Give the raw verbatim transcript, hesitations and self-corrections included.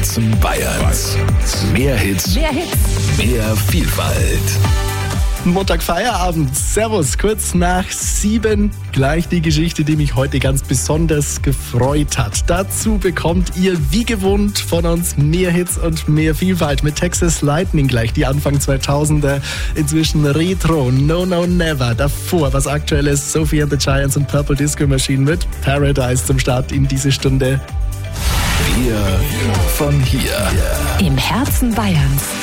Herzen Bayerns. Mehr Hits, Mehr Hits. mehr Vielfalt. Montag Feierabend. Servus, kurz nach sieben. Gleich die Geschichte, die mich heute ganz besonders gefreut hat. Dazu bekommt ihr wie gewohnt von uns mehr Hits und mehr Vielfalt mit Texas Lightning gleich die Anfang zweitausender. Inzwischen Retro, No No Never. Davor was Aktuelles, Sophie and the Giants und Purple Disco Machine mit Paradise zum Start in diese Stunde. Wir von hier. Im Herzen Bayerns.